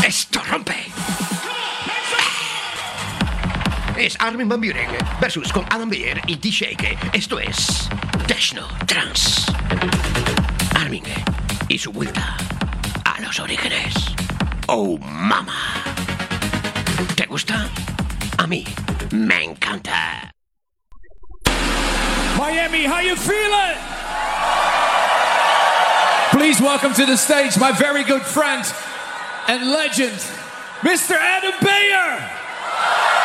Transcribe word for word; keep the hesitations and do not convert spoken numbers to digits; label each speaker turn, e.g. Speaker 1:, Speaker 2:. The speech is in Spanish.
Speaker 1: Esto rompe. Es Armin van Buuren versus con Adam Beyer y D-Shake. Esto es Techno Trance. Armin y su vuelta a los orígenes. Oh, mama. ¿Te gusta? A mí me encanta.
Speaker 2: Miami, how you feeling? Please welcome to the stage my very good friend and legend, Mister Adam Beyer.